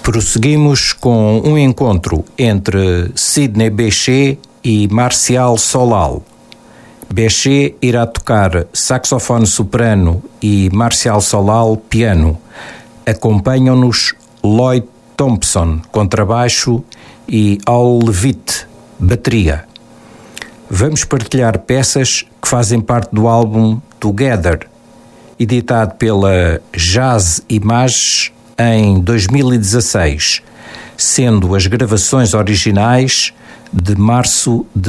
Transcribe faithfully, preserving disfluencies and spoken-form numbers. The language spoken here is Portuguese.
Prosseguimos com um encontro entre Sidney Bechet e Marcial Solal. Bechet irá tocar saxofone soprano e Marcial Solal piano. Acompanham-nos Lloyd Thompson, contrabaixo, e Al Levitt, bateria. Vamos partilhar peças que fazem parte do álbum Together, editado pela Jazz Images em dois mil e dezasseis, sendo as gravações originais de março de